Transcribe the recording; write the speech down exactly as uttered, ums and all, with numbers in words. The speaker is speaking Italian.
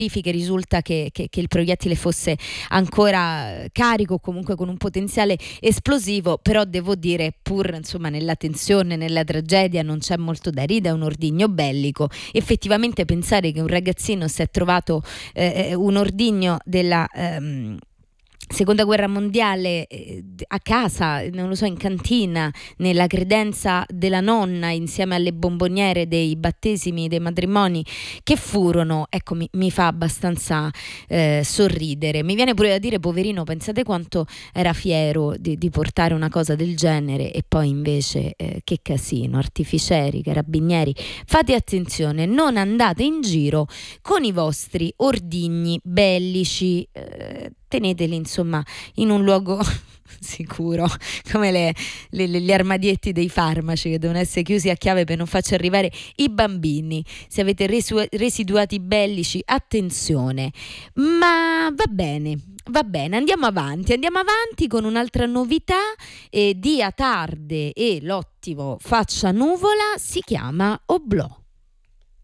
risulta che, che, che il proiettile fosse ancora carico, comunque con un potenziale esplosivo, però devo dire, pur insomma nella tensione, nella tragedia, non c'è molto da ridere, è un ordigno bellico. Effettivamente pensare che un ragazzino si è trovato eh, un ordigno della ehm, Seconda guerra mondiale eh, a casa, non lo so, in cantina, nella credenza della nonna, insieme alle bomboniere dei battesimi, dei matrimoni che furono, ecco, mi, mi fa abbastanza eh, sorridere. Mi viene pure da dire, poverino, pensate quanto era fiero di, di portare una cosa del genere, e poi invece eh, che casino, artificieri, carabinieri. Fate attenzione, non andate in giro con i vostri ordigni bellici, eh, teneteli insomma in un luogo sicuro, come le, le, gli armadietti dei farmaci che devono essere chiusi a chiave per non farci arrivare i bambini. Se avete resu- residuati bellici, attenzione. Ma va bene, va bene, andiamo avanti, andiamo avanti con un'altra novità. eh, Dia tarde e l'ottimo Faccia Nuvola si chiama Oblò.